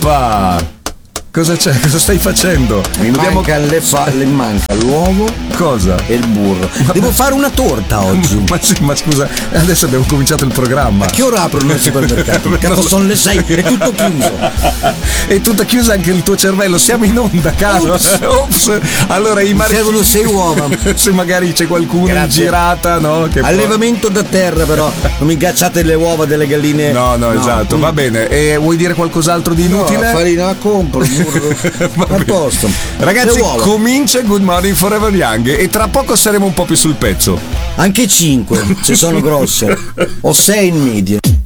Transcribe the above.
Oppa! Cosa c'è? Cosa stai facendo? Mi manca l'uovo. Cosa? E il burro. Devo fare una torta oggi. Ma sì, ma scusa, adesso abbiamo cominciato il programma. A che ora aprono i supermercati? Cazzo, sono le 6, è tutto chiuso. È tutto chiuso anche il tuo cervello, siamo in onda, caro. Ops. Allora i servono 6 uova. Se magari c'è qualcuno in girata, no? Che allevamento da terra, però non mi ghiacciate le uova delle galline. No, esatto, va bene. E vuoi dire qualcos'altro di inutile? No, la farina la compro. A posto. Ragazzi, comincia Good Morning Forever Young e tra poco saremo un po' più sul pezzo. Anche 5 se sono grosse o 6 in media.